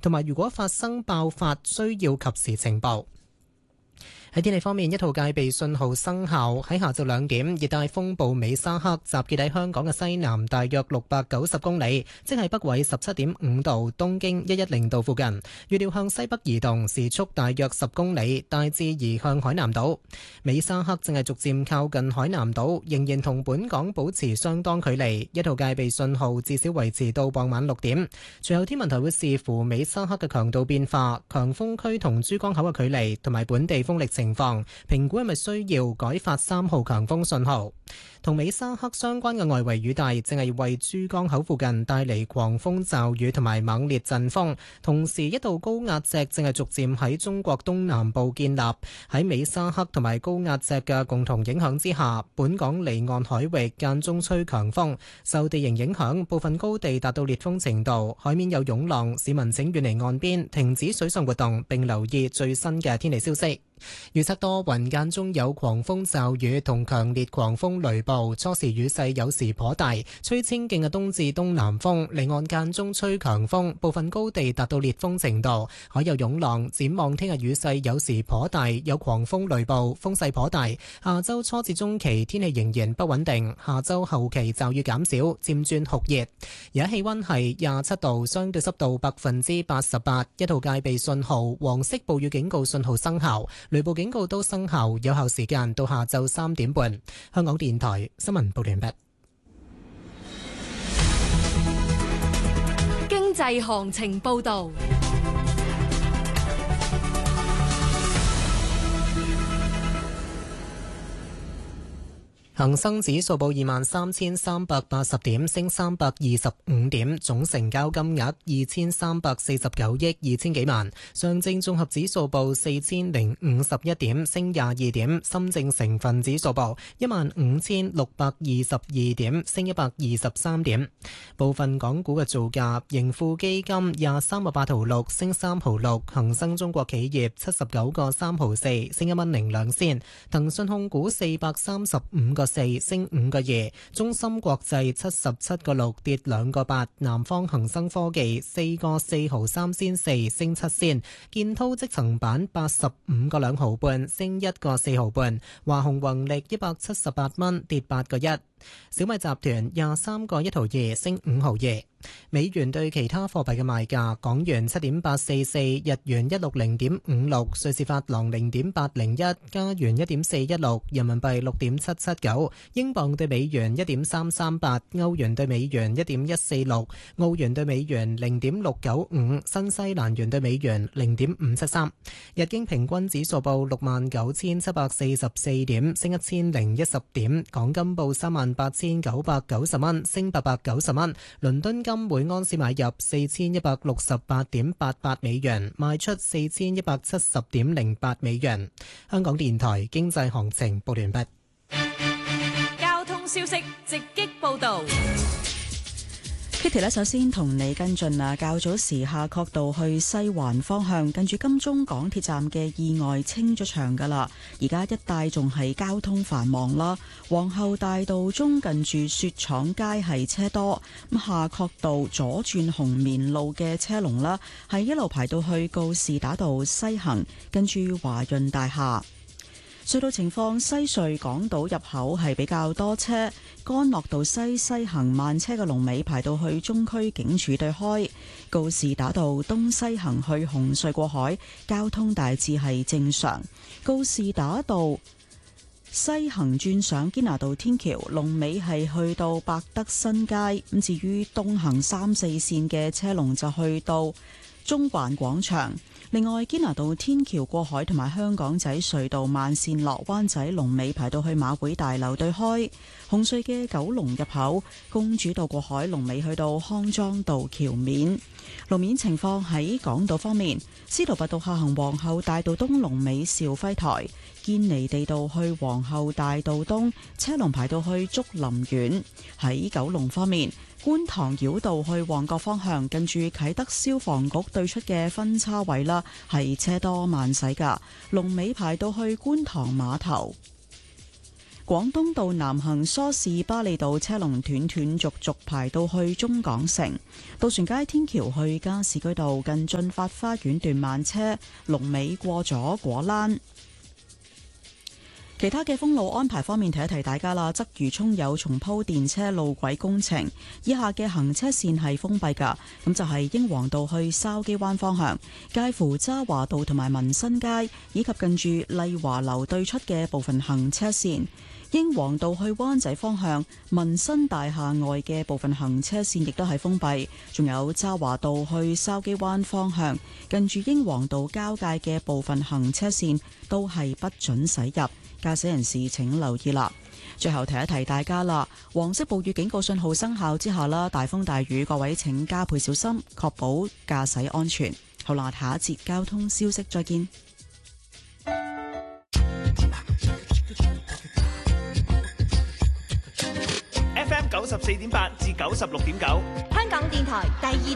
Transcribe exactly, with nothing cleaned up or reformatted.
同埋如果發生爆發，需要及時呈報。喺天氣方面，一號戒備信號生效。喺下晝兩點，熱帶風暴美沙克集結喺香港嘅西南大約六百九十公里，即係北緯十七點五度、東經一一零度附近。預料向西北移動，時速大約十公里，大致移向海南島。美沙克正係逐漸靠近海南島，仍然同本港保持相當距離。一號戒備信號至少維持到傍晚六點。隨後天文台會視乎美沙克嘅強度變化、強風區同珠江口嘅距離同埋本地風力情況，評估係咪需要改發三號強風信號。同美沙克相關嘅外圍雨帶正係為珠江口附近帶嚟狂風驟雨同埋猛烈陣風，同時一道高壓脊正係逐漸喺中國東南部建立。喺美沙克同埋高壓脊嘅共同影響之下，本港離岸海域間中吹強風，受地形影響，部分高地達到烈風程度，海面有湧浪，市民請遠離岸邊，停止水上活動，並留意最新嘅天氣消息。預測多雲，間中有狂風驟雨同強烈狂風雷暴，初時雨勢有時頗大，吹清勁嘅東至東南風，離岸間中吹強風，部分高地達到烈風程度，海有湧浪。展望聽日雨勢有時頗大，有狂風雷暴，風勢頗大。下周初至中期天氣仍然不穩定，下周後期驟雨減少，漸轉酷熱。而家氣溫係廿七度，相對濕度百分之八十八，一號戒備信號、黃色暴雨警告信號生效。雷暴警告都生效，有效時間到下晝三點半。香港電台新聞報完畢。 經濟行情報道。 恒生指數報二萬三千三百八十點，升三百二十五點，總成交金額二千三百四十九億二千幾萬。上證綜合指數報四千零五十一點，升廿二點。深證成分指數報一萬五千六百二十二點，升一百二十三點。部分港股嘅造價：盈富基金廿三個八毫六，升三毫六；恒生中國企業七十九個三毫四，升一蚊零兩仙；騰訊控股四百三十五個四，升五個二；中芯國際七十七個六，跌兩個八；南方恒生科技四個四毫三仙四，升七仙；建滔積層板八十五個兩毫半，升一個四毫半；華虹宏力一百七十八蚊，跌八個一；小米集團廿三個一毫二，升五毫二。美元對其他貨幣嘅賣價：港元七點八四四，日元一六零點五六，瑞士法郎零點八零一，加元一點四一六，人民幣六點七七九，英鎊對美元一點三三八，歐元對美元一點一四六，澳元對美元零點六九五，新西蘭元對美元零點五七三。日經平均指數報六萬九千七百四十四點，升一千零一十點。港金報三萬八千九百九十蚊，升八百九十蚊。倫敦金每盎司買入四千一百六十八點八八美元，賣出四千一百七十點零八美元。香港電台經濟行情報完畢。 交通消息直擊報道。 Kitty 咧，首先同你跟進啊，較早時夏慤道去西環方向，近住金鐘港鐵站嘅意外清咗場噶啦，而家一帶仲係交通繁忙啦。皇后大道中近住雪廠街係車多，咁夏慤道左轉紅棉路嘅車龍啦，係一路排到去告士打道西行，近住華潤大廈。隧道情況：西隧港島入口係比較多車，干諾道西西行慢車嘅龍尾排到去中區警署對開，告士打道東西行去紅隧過海，交通大致係正常。告士打道西行轉上堅拿道天橋，龍尾係去到百德新街，咁至於東行三四線嘅車龍就去到中環廣場。另外，堅拿道天橋過海同埋香港仔隧道慢線落灣仔龍尾排到去馬會大樓對開，紅隧嘅九龍入口公主道過海龍尾去到康莊道橋面。路面情況喺港島方面，司徒拔道下行皇后大道東龍尾兆輝台，堅尼地道去皇后大道東車龍排到去竹林苑。喺九龍方面，觀塘繞道去旺角方向，近住啟德消防局對出嘅分叉位啦，係車多慢駛噶，龍尾排到去觀塘碼頭。 廣東道南行梳士巴利道車龍斷斷續續排到去中港城。渡船街天橋去加士居道近駿發花園段慢車，龍尾過咗果欄。其他嘅封路安排方面，提一提大家啦。鰂魚涌有重鋪電車路軌工程，以下嘅行車線係封閉㗎。咁就係英皇道去筲箕灣方向，介乎渣華道同埋民新街，以及近住麗華樓對出嘅部分行車線。英皇道去灣仔方向，民新大廈外嘅部分行車線亦都係封閉。仲有渣華道去筲箕灣方向，近住英皇道交界嘅部分行車線都係不准駛入。駕駛人士請留意啦。最後提一提大家啦，黃色暴雨警告信號生效之下啦，大風大雨，各位請加倍小心，確保駕駛安全。好啦，下一節交通消息再見。 F M 九十四點八至九十六點九， 香港電台第二